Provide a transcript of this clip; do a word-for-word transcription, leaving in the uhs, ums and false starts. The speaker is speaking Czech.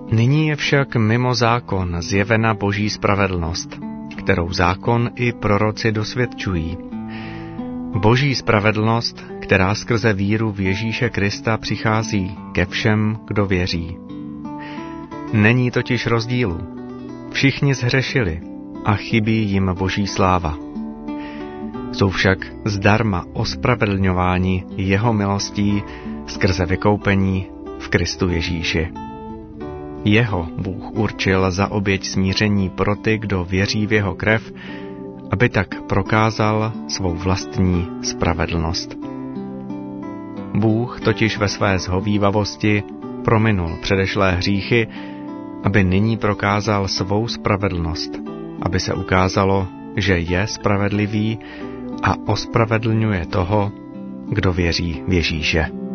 Nyní je však mimo zákon zjevena Boží spravedlnost, kterou zákon i proroci dosvědčují. Boží spravedlnost, která skrze víru v Ježíše Krista přichází ke všem, kdo věří. Není totiž rozdílu. Všichni zhřešili a chybí jim Boží sláva. Jsou však zdarma ospravedlňováni jeho milostí skrze vykoupení v Kristu Ježíši. Jeho Bůh určil za oběť smíření pro ty, kdo věří v jeho krev, aby tak prokázal svou vlastní spravedlnost. Bůh totiž ve své zhovívavosti prominul předešlé hříchy, aby nyní prokázal svou spravedlnost, aby se ukázalo, že je spravedlivý a ospravedlňuje toho, kdo věří v Ježíše.